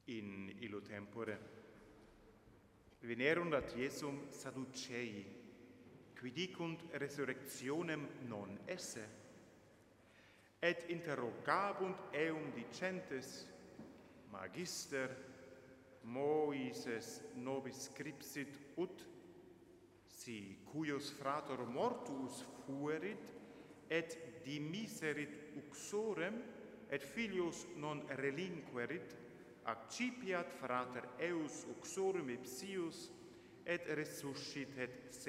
In illo tempore venerunt Iesum Sadducei, qui dicunt resurrectionem non esse, et interrogabunt eum dicentes, Magister, Moises nobis scripsit ut, si cuius frator mortuus fuerit, et dimiserit uxorem, et filius non relinquerit, accipiat frater eus uxorem ipsius, et resuscitet